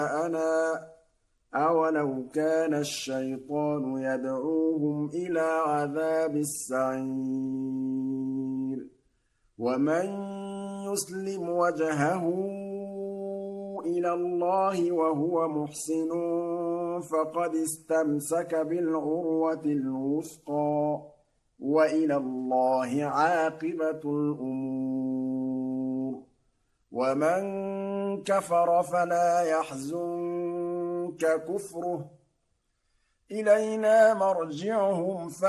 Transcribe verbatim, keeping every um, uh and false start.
أنا أولو كان الشيطان يدعوهم إلى عذاب السعير ومن يسلم وجهه إلى الله وهو محسن فقد استمسك بالعروة الوثقى وإلى الله عاقبة الأمور ومن كفر فلا يحزنك كفره إلينا مرجعهم